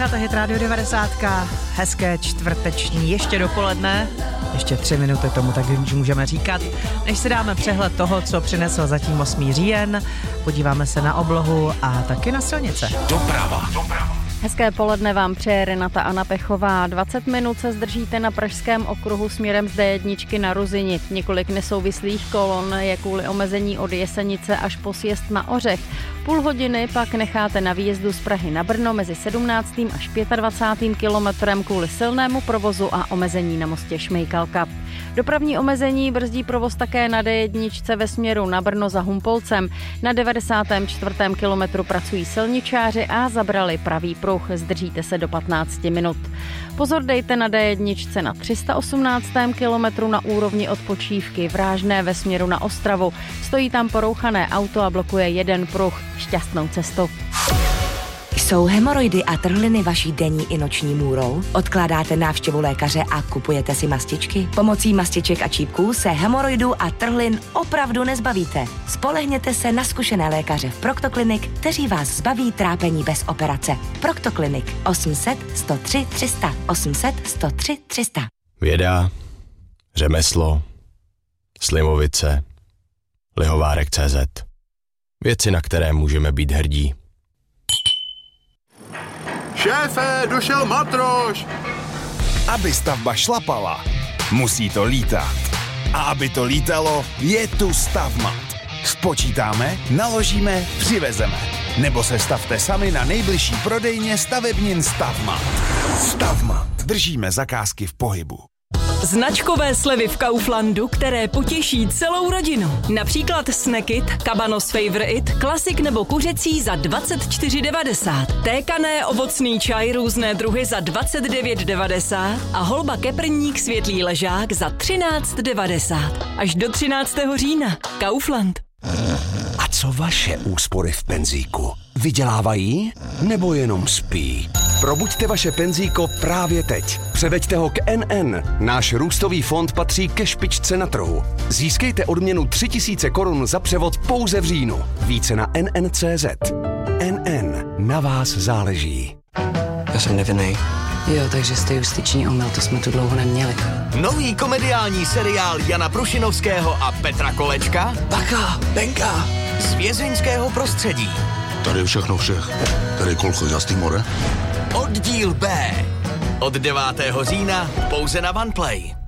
Posloucháte Hit Radio 90. Hezké čtvrteční ještě dopoledne. Ještě 3 minuty tomu tak můžeme říkat. Než si dáme přehled toho, co přinesl zatím 8. říjen, podíváme se na oblohu a taky na silnice. Doprava. Hezké poledne vám přeje Renata Anna Pechová. 20 minut se zdržíte na pražském okruhu směrem z D1 na Ruzini. Několik nesouvislých kolon je kvůli omezení od Jesenice až po sjezd na Ořech. Půl hodiny pak necháte na výjezdu z Prahy na Brno mezi 17. až 25. kilometrem kvůli silnému provozu a omezení na mostě Šmejkalka. Dopravní omezení brzdí provoz také na D1 ve směru na Brno za Humpolcem. Na 94. kilometru pracují silničáři a zabrali pravý pruh. Zdržíte se do 15 minut. Pozor dejte na D1 na 318. kilometru na úrovni odpočívky Vrážné ve směru na Ostravu. Stojí tam porouchané auto a blokuje jeden pruh. Šťastnou cestu. Jsou hemoroidy a trhliny vaší denní i noční můrou? Odkládáte návštěvu lékaře a kupujete si mastičky? Pomocí mastiček a čípků se hemoroidů a trhlin opravdu nezbavíte. Spolehněte se na zkušené lékaře v Proctoclinic, kteří vás zbaví trápení bez operace. Proctoclinic 800 103 300 800 103 300. Věda, řemeslo, Slimovice, Lihovárek.cz. Věci, na které můžeme být hrdí. Šéfe, došel matroš! Aby stavba šlapala, musí to lítat. A aby to lítalo, je tu Stavmat. Spočítáme, naložíme, přivezeme. Nebo se stavte sami na nejbližší prodejně stavebnin Stavmat. Stavmat. Držíme zakázky v pohybu. Značkové slevy v Kauflandu, které potěší celou rodinu. Například Snackit, Cabanos Favorite, klasik nebo kuřecí za 24,90. Tékané ovocný čaj různé druhy za 29,90 a holba keprník světlý ležák za 13,90. Až do 13. října. Kaufland. A co vaše úspory v penzíku? Vydělávají nebo jenom spí? Probuďte vaše penzíko právě teď. Převeďte ho k NN. Náš růstový fond patří ke špičce na trhu. Získejte odměnu 3000 korun za převod pouze v říjnu. Více na NN.cz. NN. Na vás záleží. Já jsem nevinnej. Jo, takže jste justiční omyl, to jsme tu dlouho neměli. Nový komediální seriál Jana Prušinovského a Petra Kolečka. Bacha, Benka. Z vězeňského prostředí. Tady je všechno všech. Tady kolko z more. Oddíl B. Od 9. října pouze na OnePlay.